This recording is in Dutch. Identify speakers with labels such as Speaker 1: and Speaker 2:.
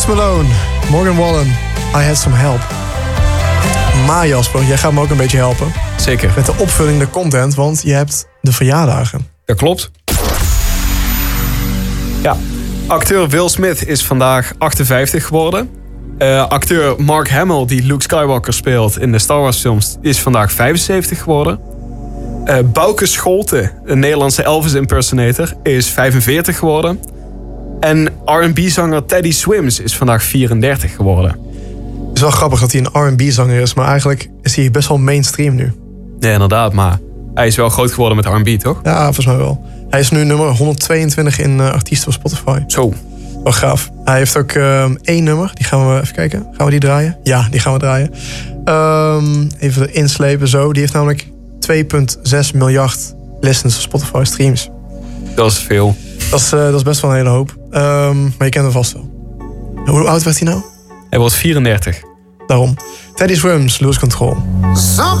Speaker 1: Post Malone, Morgan Wallen, I Had Some Help. Maar Jasper, jij gaat me ook een beetje helpen.
Speaker 2: Zeker.
Speaker 1: Met de opvulling, de content, want je hebt de verjaardagen.
Speaker 2: Dat klopt. Ja, acteur Will Smith is vandaag 58 geworden. Acteur Mark Hamill, die Luke Skywalker speelt in de Star Wars films, is vandaag 75 geworden. Bouke Scholte, een Nederlandse Elvis impersonator, is 45 geworden. En R&B-zanger Teddy Swims is vandaag 34 geworden.
Speaker 1: Het is wel grappig dat hij een R&B-zanger is, maar eigenlijk is hij best wel mainstream nu.
Speaker 2: Ja, inderdaad, maar hij is wel groot geworden met R&B, toch?
Speaker 1: Ja, volgens mij wel. Hij is nu nummer 122 in artiesten op Spotify.
Speaker 2: Zo.
Speaker 1: Wel gaaf. Hij heeft ook 1 nummer. Die gaan we even kijken. Gaan we die draaien? Ja, die gaan we draaien. Even erin slepen zo. Die heeft namelijk 2,6 miljard listens op Spotify streams.
Speaker 2: Dat is veel.
Speaker 1: Dat is best wel een hele hoop. Maar je kent hem vast wel. Hoe oud werd hij nou?
Speaker 2: Hij wordt 34.
Speaker 1: Daarom. Teddy Swims, Lose Control.